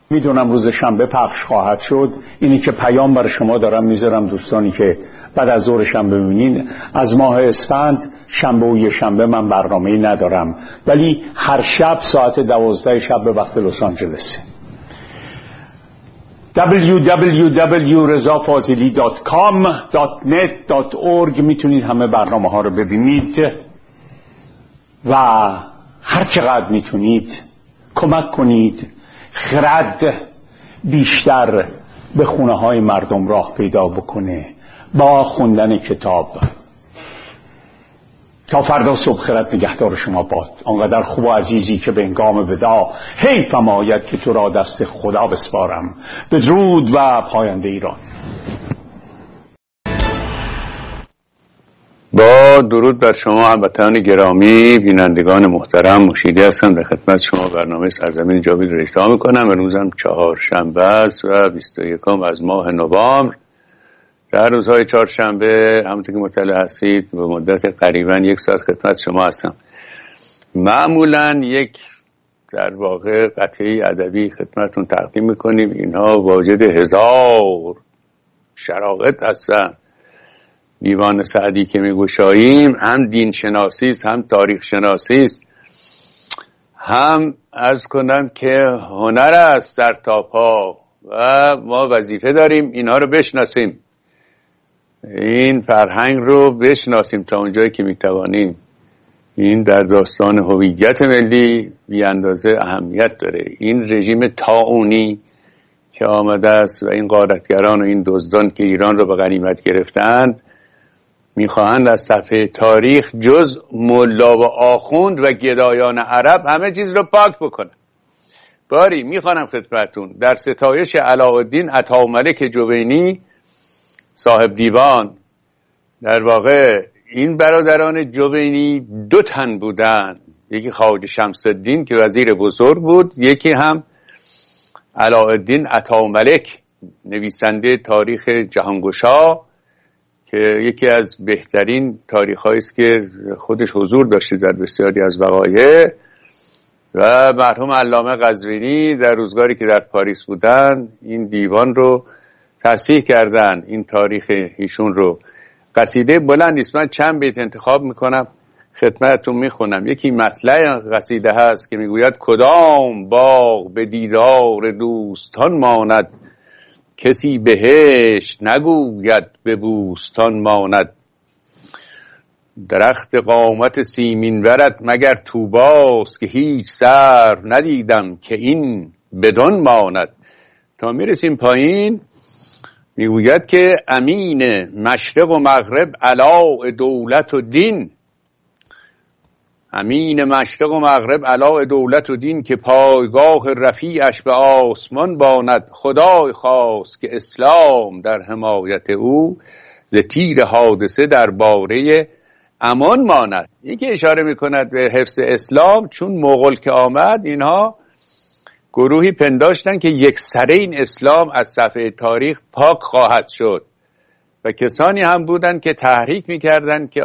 میدونم روز شنبه پخش خواهد شد. اینی که پیام برای شما دارم میذارم دوستانی که بعد از ظهر شنبه ببینین، از ماه اسفند شنبه و یه شنبه من برنامه‌ای ندارم، ولی هر شب ساعت 12 شب به وقت لس آنجلس. www.rezafazili.com.net.org میتونید همه برنامه ها رو ببینید و هر چقدر میتونید کمک کنید خرد بیشتر به خونه های مردم راه پیدا بکنه با خوندن کتاب. تا فردا صبح خرد نگهدار شما باد. آنقدر خوب و عزیزی که به انگام ودا حیف آید که تو را دست خدا بسپارم. بدرود و پاینده ایران. با درود بر شما هموطنان گرامی، بینندگان محترم، مشیدی هستم در خدمت شما. برنامه سرزمین جاوید رو اجرا میکنم. امروزم چهارشنبه است و 21 از ماه نوامبر. در روزهای چهارشنبه همونطور که مطلع هستید به مدت قریبا 1 ساعت خدمت شما هستم. معمولا یک در واقع قطعه ادبی خدمتون تقدیم میکنیم. اینها واجد 1000 شرایط هستن. دیوان سعدی که میگوشاییم هم دین شناسی است، هم تاریخ شناسی است، هم عرض کنم که هنر است در تا پا و ما وظیفه داریم اینها رو بشناسیم، این فرهنگ رو بشناسیم تا اونجایی که میتوانیم. این در داستان هویت ملی بی اندازه اهمیت داره. این رژیم طاعونی که آمده است و این غارتگران و این دزدان که ایران رو به غنیمت گرفتند میخواهند از صفحه تاریخ جز ملا و آخوند و گدایان عرب همه چیز رو پاک بکنن. باری میخوانم خدمتون در ستایش علاءالدین عطاملک جوینی صاحب دیوان. در واقع این برادران جوینی 2 تن بودن، یکی خواجه شمس الدین که وزیر بزرگ بود، یکی هم علاءالدین عطاملک نویسنده تاریخ جهانگشا که یکی از بهترین تاریخ‌هایی است که خودش حضور داشته در بسیاری از وقایع. و مرحوم علامه قزوینی در روزگاری که در پاریس بودن این دیوان رو تصحیح کردن، این تاریخ ایشون رو. قصیده بلند است، من چند بیت انتخاب میکنم خدمتتون میخونم. یکی مطلع قصیده هست که میگوید کدام باغ به دیدار دوستان ماند، کسی بهشت نگوید به بوستان ماند. درخت قامت سیمین ورد مگر طوباست، که هیچ سر ندیدم که این بدان ماند. تا میرسیم پایین میگوید که امین مشرق و مغرب علاء دولت و دین، امین مشرق و مغرب علاء دولت و دین، که پایگاه رفیعش به آسمان باند. خدای خواست که اسلام در حمایت او، ز تیر حادثه در باره امان ماند. این که اشاره میکند به حفظ اسلام، چون مغول که آمد اینها گروهی پنداشتن که یک سره این اسلام از صفحه تاریخ پاک خواهد شد و کسانی هم بودن که تحریک میکردن که